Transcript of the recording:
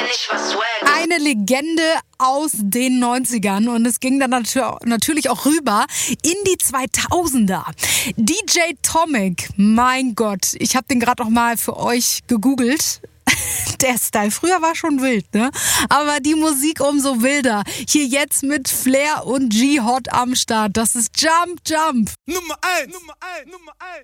Eine Legende aus den 90ern und es ging dann natürlich auch rüber in die 2000er. DJ Tomic, mein Gott, ich habe den gerade noch mal für euch gegoogelt. Der Style früher war schon wild, ne? Aber die Musik umso wilder. Hier jetzt mit Flair und G-Hot am Start. Das ist Jump Jump. Nummer 1.